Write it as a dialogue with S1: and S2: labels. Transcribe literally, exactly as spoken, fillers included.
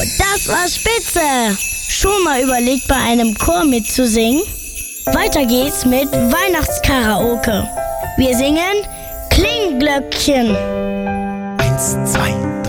S1: das war spitze! Schon mal überlegt, bei einem Chor mitzusingen? Weiter geht's mit Weihnachtskaraoke. Wir singen Klingglöckchen.
S2: Eins, zwei,